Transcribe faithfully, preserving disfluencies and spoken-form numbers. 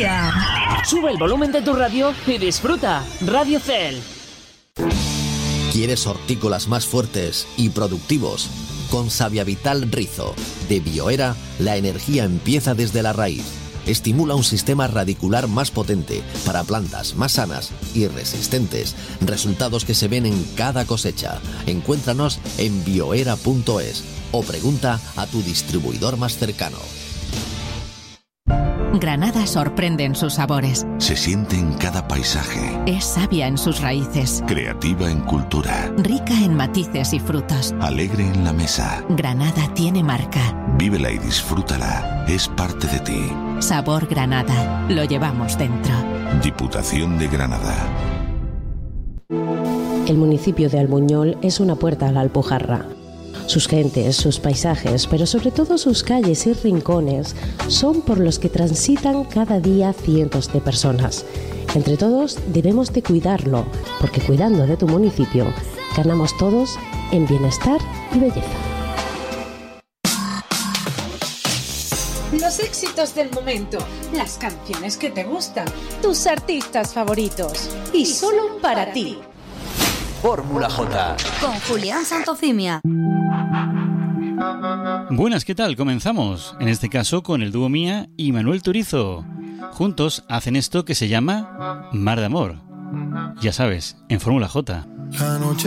día. Sube el volumen de tu radio y disfruta. Radio Cel. ¿Quieres hortícolas más fuertes y productivos? Con Saviavital Rizo, de Bioera, la energía empieza desde la raíz. Estimula un sistema radicular más potente para plantas más sanas y resistentes. Resultados que se ven en cada cosecha. Encuéntranos en bioera punto es o pregunta a tu distribuidor más cercano. Granada sorprende en sus sabores. Se siente en cada paisaje. Es sabia en sus raíces. Creativa en cultura. Rica en matices y frutos. Alegre en la mesa. Granada tiene marca. Vívela y disfrútala. Es parte de ti. Sabor Granada. Lo llevamos dentro. Diputación de Granada. El municipio de Albuñol es una puerta a la Alpujarra. Sus gentes, sus paisajes, pero sobre todo sus calles y rincones son por los que transitan cada día cientos de personas. Entre todos debemos de cuidarlo, porque cuidando de tu municipio ganamos todos en bienestar y belleza. Los éxitos del momento, las canciones que te gustan, tus artistas favoritos y solo para ti. Fórmula J. Con Julián Santofimia. Buenas, ¿qué tal? Comenzamos, en este caso con el dúo Mía y Manuel Turizo. Juntos hacen esto que se llama Mar de Amor. Ya sabes, en Fórmula J.